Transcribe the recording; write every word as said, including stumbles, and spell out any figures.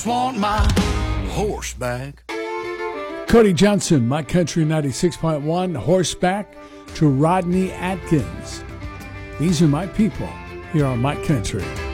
Want my horseback. Cody Johnson, My Country ninety-six point one, horseback to Rodney Atkins. These are my people here on My Country.